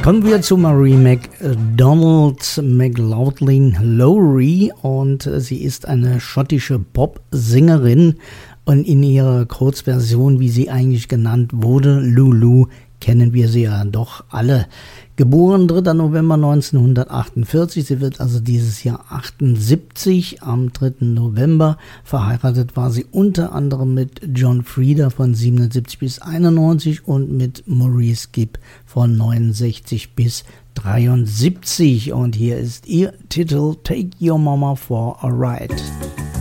Kommen wir zu Marie McDonald McLaughlin Lowry und sie ist eine schottische Pop-Sängerin und in ihrer Kurzversion, wie sie eigentlich genannt wurde, Lulu, kennen wir sie ja doch alle. Geboren 3. November 1948, sie wird also dieses Jahr 78, am 3. November. Verheiratet war sie unter anderem mit John Frieda von 77 bis 91 und mit Maurice Gibb von 69 bis 73. Und hier ist ihr Titel Take Your Mama for a Ride.